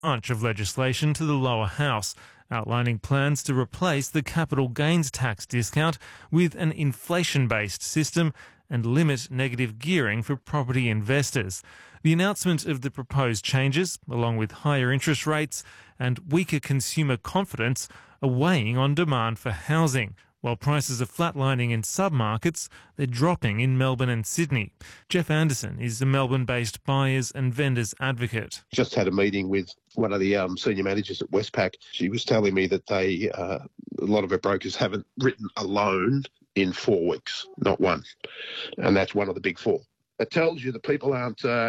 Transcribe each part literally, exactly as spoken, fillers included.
tranche of legislation to the lower house, outlining plans to replace the capital gains tax discount with an inflation-based system and limit negative gearing for property investors. The announcement of the proposed changes, along with higher interest rates and weaker consumer confidence, are weighing on demand for housing. While prices are flatlining in submarkets, they're dropping in Melbourne and Sydney. Jeff Anderson is a Melbourne-based buyers and vendors advocate. Just had a meeting with one of the um, senior managers at Westpac. She was telling me that they, uh, a lot of her brokers haven't written a loan in four weeks, not one. And that's one of the big four. It tells you that people aren't... Uh,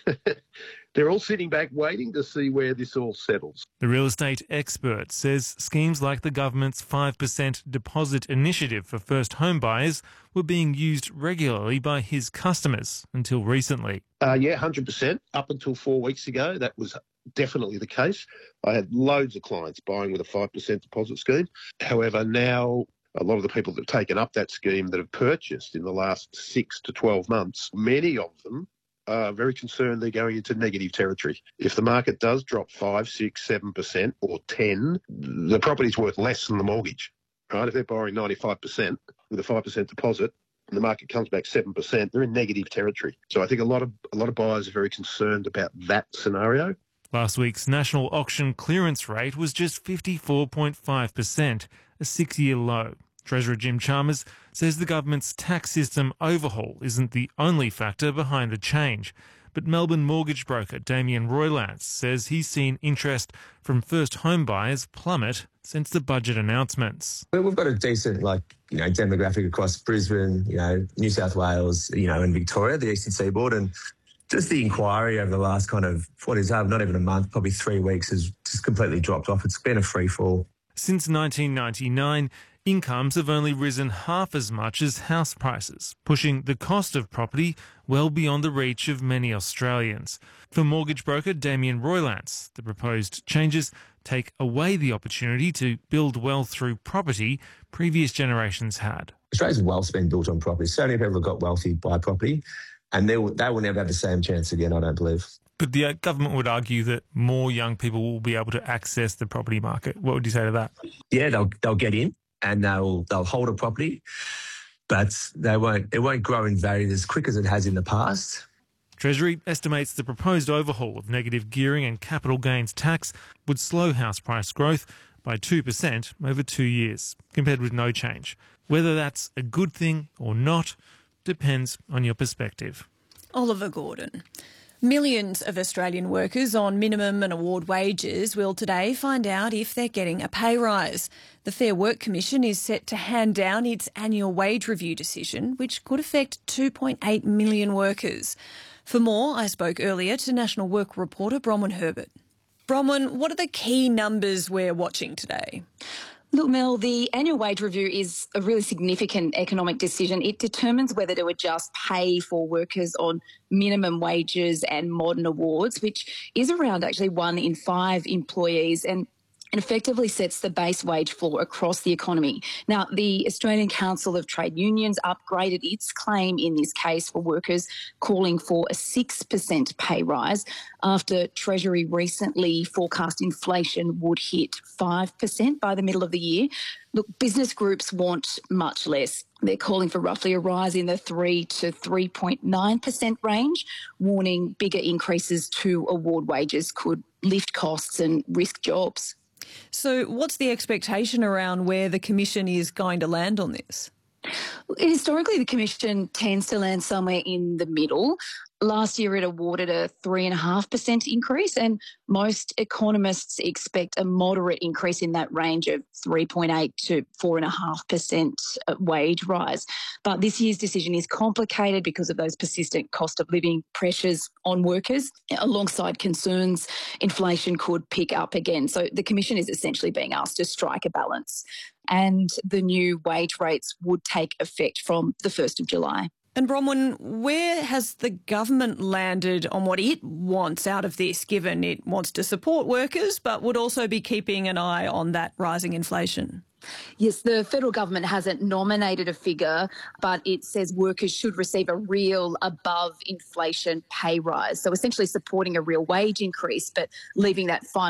They're all sitting back waiting to see where this all settles. The real estate expert says schemes like the government's five percent deposit initiative for first home buyers were being used regularly by his customers until recently. Uh, yeah, one hundred percent. Up until four weeks ago, that was definitely the case. I had loads of clients buying with a five percent deposit scheme. However, now a lot of the people that have taken up that scheme that have purchased in the last six to twelve months, many of them are very concerned they're going into negative territory. If the market does drop five, six, seven percent or ten, the property's worth less than the mortgage, right? If they're borrowing ninety-five percent with a five percent deposit and the market comes back seven percent, they're in negative territory. So I think a lot of a lot of buyers are very concerned about that scenario. Last week's national auction clearance rate was just fifty-four point five percent, a six-year low. Treasurer Jim Chalmers says the government's tax system overhaul isn't the only factor behind the change. But Melbourne mortgage broker Damien Roylance says he's seen interest from first home buyers plummet since the budget announcements. We've got a decent, like, you know, demographic across Brisbane, you know, New South Wales, you know, and Victoria, the Eastern Seaboard, and just the inquiry over the last kind of, what is that, not even a month, probably three weeks has just completely dropped off. It's been a free fall. Since nineteen ninety-nine, incomes have only risen half as much as house prices, pushing the cost of property well beyond the reach of many Australians. For mortgage broker Damien Roylance, the proposed changes take away the opportunity to build wealth through property previous generations had. Australia's wealth's been built on property. So many people have got wealthy by property, and they will, they will never have the same chance again, I don't believe. But the government would argue that more young people will be able to access the property market. What would you say to that? Yeah, they'll they'll get in and they'll they'll hold a property, but they won't it won't grow in value as quick as it has in the past. Treasury estimates the proposed overhaul of negative gearing and capital gains tax would slow house price growth by two percent over two years, compared with no change. Whether that's a good thing or not depends on your perspective. Oliver Gordon. Millions of Australian workers on minimum and award wages will today find out if they're getting a pay rise. The Fair Work Commission is set to hand down its annual wage review decision, which could affect two point eight million workers. For more, I spoke earlier to National Work reporter Bronwyn Herbert. Bronwyn, what are the key numbers we're watching today? Look, Mel, the annual wage review is a really significant economic decision. It determines whether to adjust pay for workers on minimum wages and modern awards, which is around actually one in five employees, and and effectively sets the base wage floor across the economy. Now, the Australian Council of Trade Unions upgraded its claim in this case for workers, calling for a six percent pay rise after Treasury recently forecast inflation would hit five percent by the middle of the year. Look, business groups want much less. They're calling for roughly a rise in the three to three point nine percent range, warning bigger increases to award wages could lift costs and risk jobs. So what's the expectation around where the Commission is going to land on this? Historically, the Commission tends to land somewhere in the middle. Last year, it awarded a three point five percent increase, and most economists expect a moderate increase in that range of three point eight to four point five percent wage rise. But this year's decision is complicated because of those persistent cost of living pressures on workers, alongside concerns inflation could pick up again. So the Commission is essentially being asked to strike a balance, and the new wage rates would take effect from the first of July. And Bronwyn, where has the government landed on what it wants out of this, given it wants to support workers but would also be keeping an eye on that rising inflation? Yes, the federal government hasn't nominated a figure, but it says workers should receive a real above inflation pay rise. So essentially supporting a real wage increase, but leaving that final